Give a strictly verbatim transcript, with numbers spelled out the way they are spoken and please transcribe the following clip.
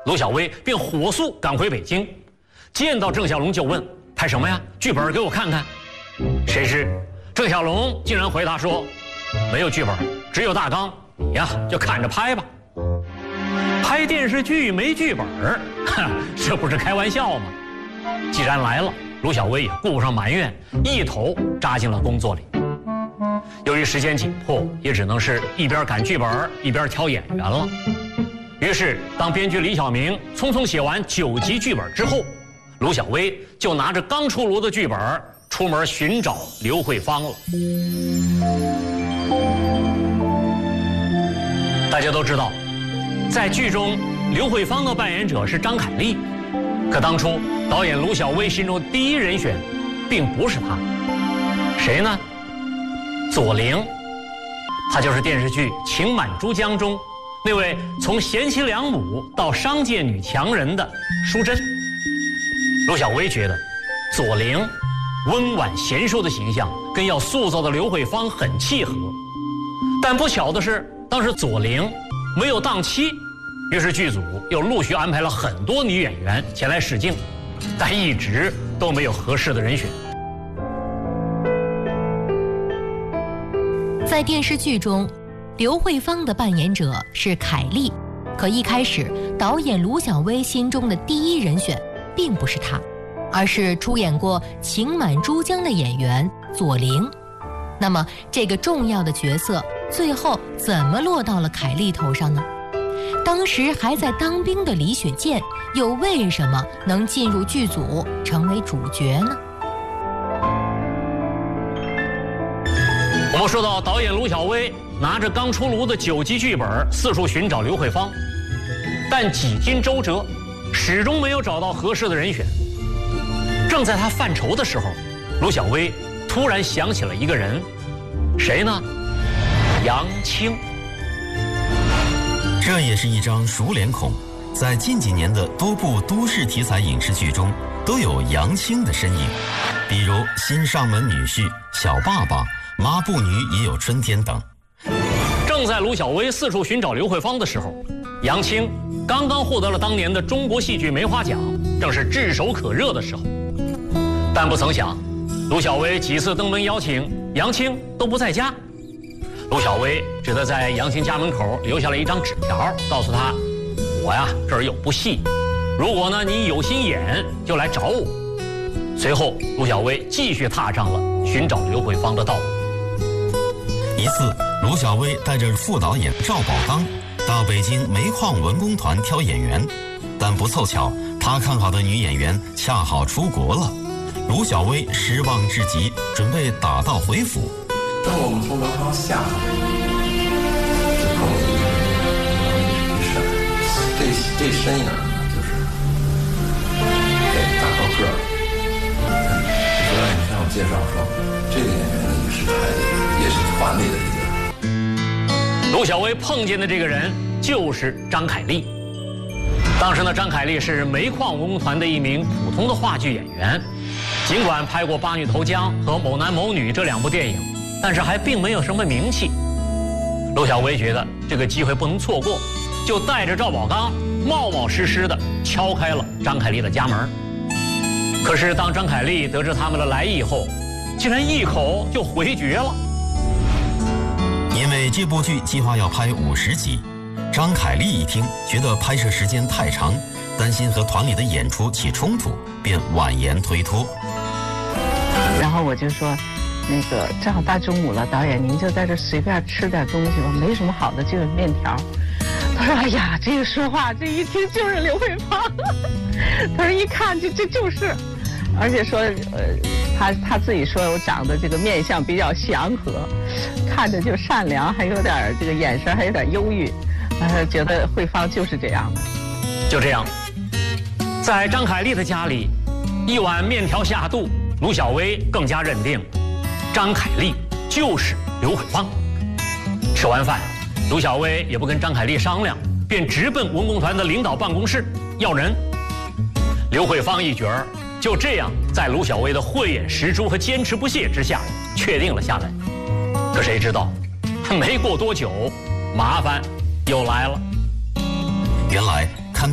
卢小薇便火速赶回北京，见到郑小龙就问：“拍什么呀？剧本给我看看。”谁知郑小龙竟然回答说：“没有剧本，只有大纲，你呀就看着拍吧。”拍电视剧没剧本，哈，这不是开玩笑吗？既然来了，卢小薇也顾不上埋怨，一头扎进了工作里。由于时间紧迫，也只能是一边赶剧本一边挑演员了。于是，当编剧李晓明匆匆写完九集剧本之后，卢小薇就拿着刚出炉的剧本出门寻找刘慧芳了。大家都知道，在剧中刘慧芳的扮演者是张凯丽，可当初导演卢小薇心中第一人选并不是她，谁呢？左玲，她就是电视剧《情满珠江》中那位从贤妻良母到商界女强人的淑珍。卢小薇觉得左玲温婉贤淑的形象跟要塑造的刘慧芳很契合，但不巧的是，当时左玲没有档期，于是剧组又陆续安排了很多女演员前来试镜，但一直都没有合适的人选。 在电视剧中，刘慧芳的扮演者是凯丽，可一开始导演卢小薇心中的第一人选并不是她，而是出演过《情满珠江》的演员左玲。那么这个重要的角色最后怎么落到了凯丽头上呢？当时还在当兵的李雪健又为什么能进入剧组成为主角呢？ 我们说到导演卢小薇拿着刚出炉的九集剧本四处寻找刘慧芳，但几经周折始终没有找到合适的人选。正在他犯愁的时候，卢小薇突然想起了一个人，谁呢？杨青。 这也是一张熟脸孔，在近几年的多部都市题材影视剧中都有杨青的身影，比如《新上门女婿》《小爸爸》《抹布女也有春天》等。 正在卢小薇四处寻找刘慧芳的时候，杨青刚刚获得了当年的中国戏剧梅花奖，正是炙手可热的时候。但不曾想，卢小薇几次登门邀请，杨青都不在家。卢小薇只得在杨青家门口留下了一张纸条，告诉他：“我呀这儿有部戏，如果呢你有心演，就来找我。”随后，卢小薇继续踏上了寻找刘慧芳的道路。 一次，卢小薇带着副导演赵宝刚到北京煤矿文工团挑演员，但不凑巧，他看好的女演员恰好出国了。卢小薇失望至极，准备打道回府。 当我们从文康下来，就碰见一个人，这这身影呢，就是这大高个儿。后来你听我介绍说，这个演员呢也是台里，也是团里的一个。 卢小薇碰见的这个人就是张凯丽。当时呢，张凯丽是煤矿文工团的一名普通的话剧演员，尽管拍过《八女投江》和《某男某女》这两部电影，但是还并没有什么名气。卢小薇觉得这个机会不能错过，就带着赵宝刚冒冒失失地敲开了张凯丽的家门。可是当张凯丽得知他们的来意后，竟然一口就回绝了。 因为这部剧计划要拍五十集，张凯丽一听觉得拍摄时间太长，担心和团里的演出起冲突，便婉言推脱。 然后我就说，那个正好大中午了，导演您就在这随便吃点东西吧，没什么好的，就有面条。他说：“哎呀，这个说话这一听就是刘慧芳。”他说：“一看这这就是，而且说，呃，他他自己说我长得这个面相比较祥和，看着就善良，还有点这个眼神还有点忧郁，呃，觉得慧芳就是这样的。” 就这样，在张凯丽的家里，一碗面条下肚，卢小薇更加认定张凯丽就是刘慧芳。吃完饭，卢小薇也不跟张凯丽商量，便直奔文工团的领导办公室要人。刘慧芳一角儿就这样在卢小薇的慧眼识珠和坚持不懈之下确定了下来。可谁知道，没过多久，麻烦又来了。 原来